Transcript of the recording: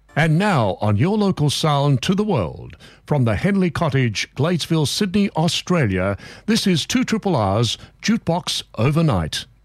And now on your local sound to the world, from the Henley Cottage, Gladesville, Sydney, Australia, this is 2RRR's Jukebox Overnight.